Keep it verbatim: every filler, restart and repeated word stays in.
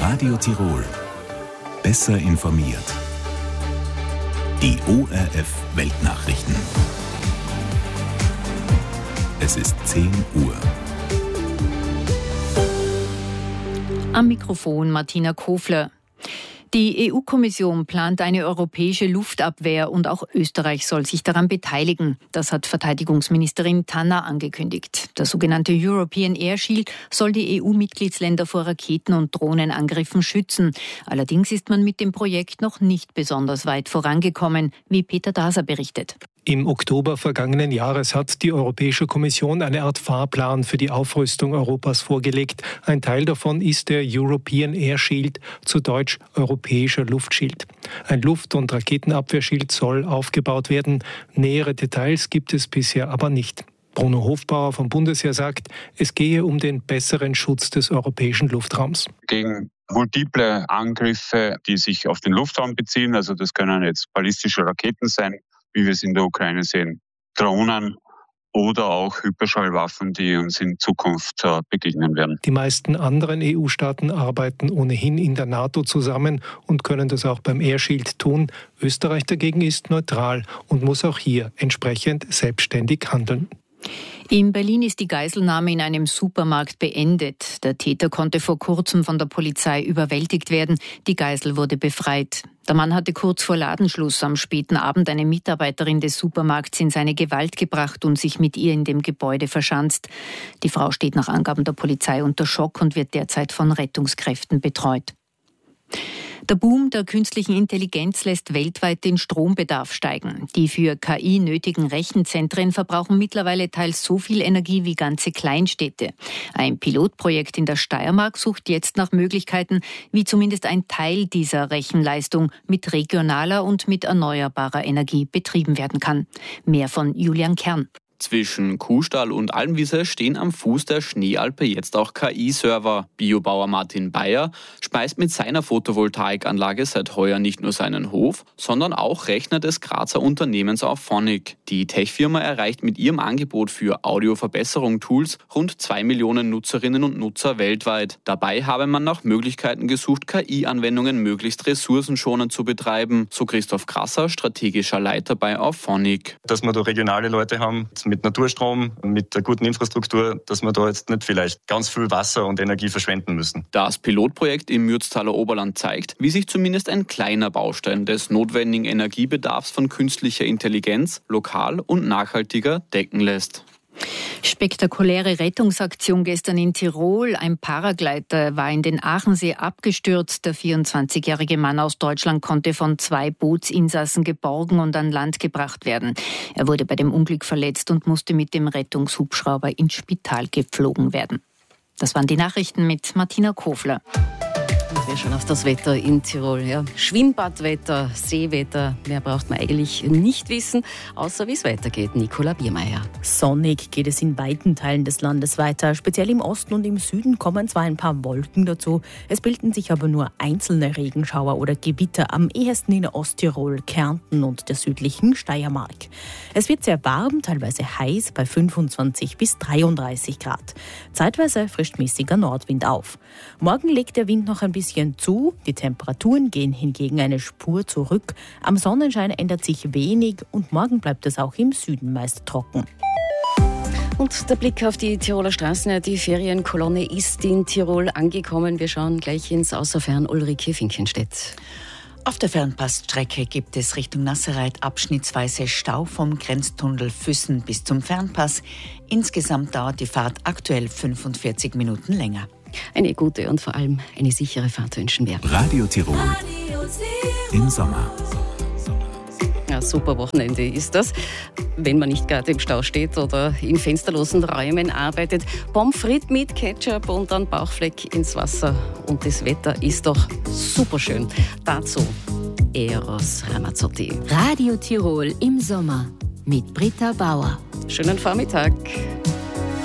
Radio Tirol. Besser informiert. Die O R F Weltnachrichten. Es ist zehn Uhr. Am Mikrofon Martina Kofler. Die E U-Kommission plant eine europäische Luftabwehr und auch Österreich soll sich daran beteiligen. Das hat Verteidigungsministerin Tanner angekündigt. Der sogenannte European Air Shield soll die E U-Mitgliedsländer vor Raketen- und Drohnenangriffen schützen. Allerdings ist man mit dem Projekt noch nicht besonders weit vorangekommen, wie Peter Daser berichtet. Im Oktober vergangenen Jahres hat die Europäische Kommission eine Art Fahrplan für die Aufrüstung Europas vorgelegt. Ein Teil davon ist der European Air Shield, zu Deutsch Europäischer Luftschild. Ein Luft- und Raketenabwehrschild soll aufgebaut werden. Nähere Details gibt es bisher aber nicht. Bruno Hofbauer vom Bundesheer sagt, es gehe um den besseren Schutz des europäischen Luftraums. Gegen multiple Angriffe, die sich auf den Luftraum beziehen, also das können jetzt ballistische Raketen sein, wie wir es in der Ukraine sehen, Drohnen oder auch Hyperschallwaffen, die uns in Zukunft äh, begegnen werden. Die meisten anderen E U-Staaten arbeiten ohnehin in der NATO zusammen und können das auch beim Air Shield tun. Österreich dagegen ist neutral und muss auch hier entsprechend selbstständig handeln. In Berlin ist die Geiselnahme in einem Supermarkt beendet. Der Täter konnte vor kurzem von der Polizei überwältigt werden. Die Geisel wurde befreit. Der Mann hatte kurz vor Ladenschluss am späten Abend eine Mitarbeiterin des Supermarkts in seine Gewalt gebracht und sich mit ihr in dem Gebäude verschanzt. Die Frau steht nach Angaben der Polizei unter Schock und wird derzeit von Rettungskräften betreut. Der Boom der künstlichen Intelligenz lässt weltweit den Strombedarf steigen. Die für K I nötigen Rechenzentren verbrauchen mittlerweile teils so viel Energie wie ganze Kleinstädte. Ein Pilotprojekt in der Steiermark sucht jetzt nach Möglichkeiten, wie zumindest ein Teil dieser Rechenleistung mit regionaler und mit erneuerbarer Energie betrieben werden kann. Mehr von Julian Kern. Zwischen Kuhstall und Almwiese stehen am Fuß der Schneealpe jetzt auch K I-Server. Biobauer Martin Bayer speist mit seiner Photovoltaikanlage seit heuer nicht nur seinen Hof, sondern auch Rechner des Grazer Unternehmens Auphonic. Die Tech-Firma erreicht mit ihrem Angebot für Audioverbesserung-Tools rund zwei Millionen Nutzerinnen und Nutzer weltweit. Dabei habe man nach Möglichkeiten gesucht, K I-Anwendungen möglichst ressourcenschonend zu betreiben, so Christoph Krasser, strategischer Leiter bei Auphonic. Dass wir da regionale Leute haben, mit Naturstrom, mit der guten Infrastruktur, dass wir da jetzt nicht vielleicht ganz viel Wasser und Energie verschwenden müssen. Das Pilotprojekt im Mürztaler Oberland zeigt, wie sich zumindest ein kleiner Baustein des notwendigen Energiebedarfs von künstlicher Intelligenz lokal und nachhaltiger decken lässt. Spektakuläre Rettungsaktion gestern in Tirol. Ein Paragleiter war in den Aachensee abgestürzt. Der vierundzwanzigjährige Mann aus Deutschland konnte von zwei Bootsinsassen geborgen und an Land gebracht werden. Er wurde bei dem Unglück verletzt und musste mit dem Rettungshubschrauber ins Spital geflogen werden. Das waren die Nachrichten mit Martina Kofler. Wir schauen auf das Wetter in Tirol. Ja. Schwimmbadwetter, Seewetter, mehr braucht man eigentlich nicht wissen, außer wie es weitergeht. Nicola Biermeier. Sonnig geht es in weiten Teilen des Landes weiter. Speziell im Osten und im Süden kommen zwar ein paar Wolken dazu, es bilden sich aber nur einzelne Regenschauer oder Gewitter, am ehesten in Osttirol, Kärnten und der südlichen Steiermark. Es wird sehr warm, teilweise heiß, bei fünfundzwanzig bis dreiunddreißig Grad. Zeitweise frischt mäßiger Nordwind auf. Morgen legt der Wind noch ein bisschen zu. Die Temperaturen gehen hingegen eine Spur zurück. Am Sonnenschein ändert sich wenig und morgen bleibt es auch im Süden meist trocken. Und der Blick auf die Tiroler Straßen. Die Ferienkolonne ist in Tirol angekommen. Wir schauen gleich ins Außerfern. Ulrike Finkenstedt. Auf der Fernpassstrecke gibt es Richtung Nasserreit abschnittsweise Stau vom Grenztunnel Füssen bis zum Fernpass. Insgesamt dauert die Fahrt aktuell fünfundvierzig Minuten länger. Eine gute und vor allem eine sichere Fahrt wünschen wir. Radio Tirol im Sommer. Ja, super Wochenende ist das, wenn man nicht gerade im Stau steht oder in fensterlosen Räumen arbeitet. Pommes frites mit Ketchup und dann Bauchfleck ins Wasser. Und das Wetter ist doch super schön. Dazu Eros Ramazzotti. Radio Tirol im Sommer mit Britta Bauer. Schönen Vormittag.